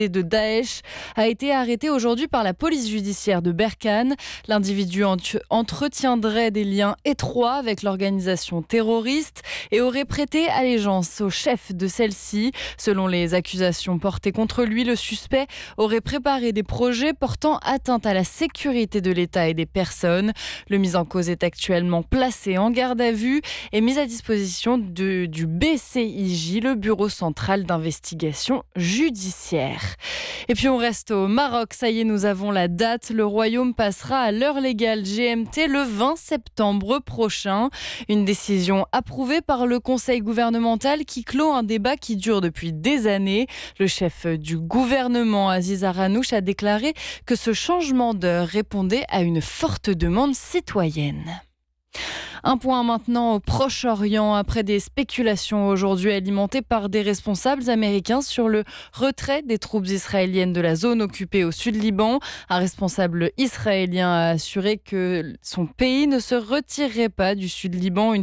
de Daesh a été arrêté aujourd'hui par la police judiciaire de Berkane. L'individu entretiendrait des liens étroits avec l'organisation terroriste et aurait prêté allégeance au chef de celle-ci. Selon les accusations portées contre lui, le suspect aurait préparé des projets portant atteinte à la sécurité de l'État et des personnes. Le mis en cause est actuellement placé en garde à vue et mis à disposition du BCIJ, le Bureau central d'investigation judiciaire. Et puis on reste au Maroc, ça y est, nous avons la date. Le royaume passera à l'heure légale GMT le 20 septembre prochain. Une décision approuvée par le conseil gouvernemental qui clôt un débat qui dure depuis des années. Le chef du gouvernement, Aziz Aranouch, a déclaré que ce changement d'heure répondait à une forte demande citoyenne. Un point maintenant au Proche-Orient, après des spéculations aujourd'hui alimentées par des responsables américains sur le retrait des troupes israéliennes de la zone occupée au sud-Liban. Un responsable israélien a assuré que son pays ne se retirerait pas du sud-Liban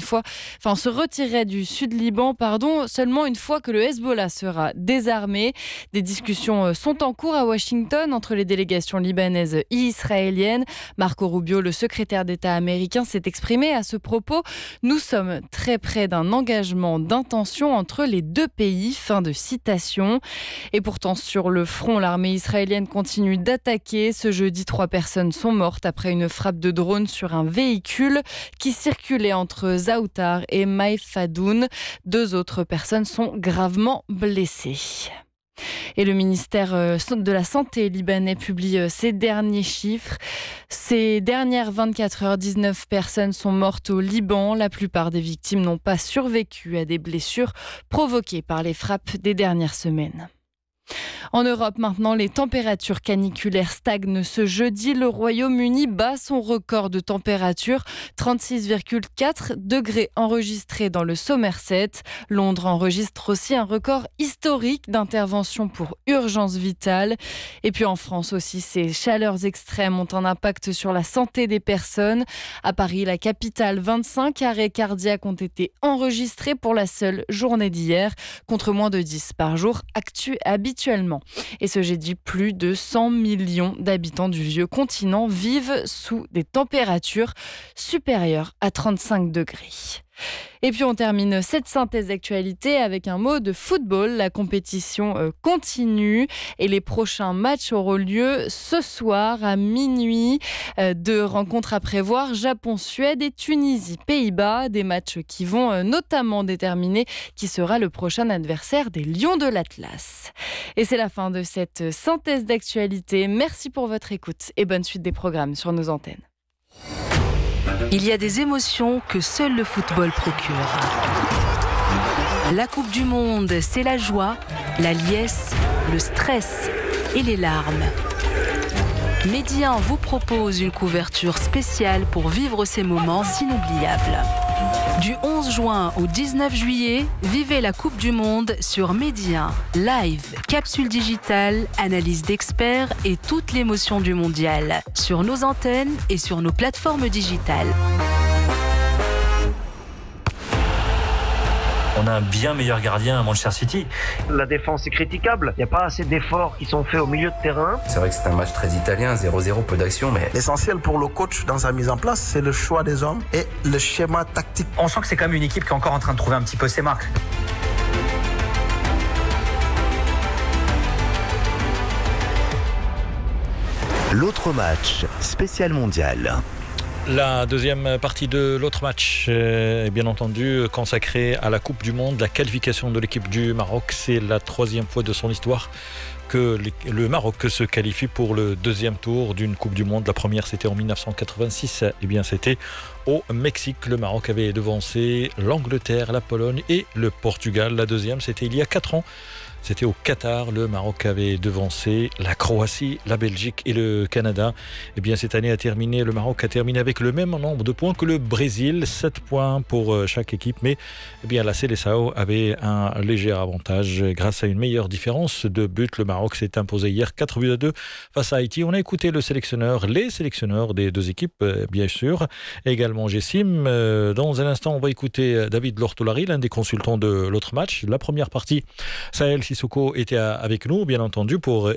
seulement une fois que le Hezbollah sera désarmé. Des discussions sont en cours à Washington entre les délégations libanaises et israéliennes. Marco Rubio, le secrétaire d'État américain, s'est exprimé à ce propos. Nous sommes très près d'un engagement d'intention entre les deux pays. Fin de citation. Et pourtant, sur le front, l'armée israélienne continue d'attaquer. Ce jeudi, 3 personnes sont mortes après une frappe de drone sur un véhicule qui circulait entre Zaoutar et Maïfadoun. 2 autres personnes sont gravement blessées. Et le ministère de la Santé libanais publie ses derniers chiffres. Ces dernières 24 heures, 19 personnes sont mortes au Liban. La plupart des victimes n'ont pas survécu à des blessures provoquées par les frappes des dernières semaines. En Europe maintenant, les températures caniculaires stagnent ce jeudi. Le Royaume-Uni bat son record de température, 36,4 degrés enregistrés dans le Somerset. Londres enregistre aussi un record historique d'intervention pour urgence vitale. Et puis en France aussi, ces chaleurs extrêmes ont un impact sur la santé des personnes. À Paris, la capitale, 25 arrêts cardiaques ont été enregistrés pour la seule journée d'hier, contre moins de 10 par jour habituellement. Et ce jeudi, plus de 100 millions d'habitants du vieux continent vivent sous des températures supérieures à 35 degrés. Et puis on termine cette synthèse d'actualité avec un mot de football. La compétition continue et les prochains matchs auront lieu ce soir à minuit. 2 rencontres à prévoir, Japon-Suède et Tunisie-Pays-Bas. Des matchs qui vont notamment déterminer qui sera le prochain adversaire des Lions de l'Atlas. Et c'est la fin de cette synthèse d'actualité. Merci pour votre écoute et bonne suite des programmes sur nos antennes. Il y a des émotions que seul le football procure. La Coupe du Monde, c'est la joie, la liesse, le stress et les larmes. Média 1 vous propose une couverture spéciale pour vivre ces moments inoubliables. Du 11 juin au 19 juillet, vivez la Coupe du Monde sur Média 1. Live, capsule digitale, analyse d'experts et toute l'émotion du mondial. Sur nos antennes et sur nos plateformes digitales. On a un bien meilleur gardien à Manchester City. La défense est critiquable. Il n'y a pas assez d'efforts qui sont faits au milieu de terrain. C'est vrai que c'est un match très italien, 0-0, peu d'action, mais... L'essentiel pour le coach dans sa mise en place, c'est le choix des hommes et le schéma tactique. On sent que c'est quand même une équipe qui est encore en train de trouver un petit peu ses marques. L'autre match, spécial mondial. La deuxième partie de l'autre match est bien entendu consacrée à la Coupe du Monde, la qualification de l'équipe du Maroc. C'est la 3e fois de son histoire que le Maroc se qualifie pour le 2e tour d'une Coupe du Monde. La première, c'était en 1986. Eh bien, c'était au Mexique. Le Maroc avait devancé l'Angleterre, la Pologne et le Portugal. La deuxième, c'était il y a 4 ans. C'était au Qatar. Le Maroc avait devancé la Croatie, la Belgique et le Canada. Eh bien, cette année le Maroc a terminé avec le même nombre de points que le Brésil, 7 points pour chaque équipe. Mais eh bien, la Seleção avait un léger avantage grâce à une meilleure différence de but. Le Maroc s'est imposé hier 4-2 face à Haïti. On a écouté les sélectionneurs des deux équipes, bien sûr, et également Gessim. Dans un instant, on va écouter David Lortolari, l'un des consultants de l'autre match. La première partie, Sahel Sissoko était avec nous, bien entendu, pour